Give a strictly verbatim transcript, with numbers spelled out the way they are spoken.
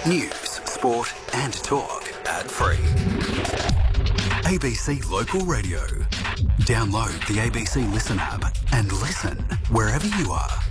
News, sport and talk ad-free. A B C Local Radio. Download the A B C Listen app and listen wherever you are.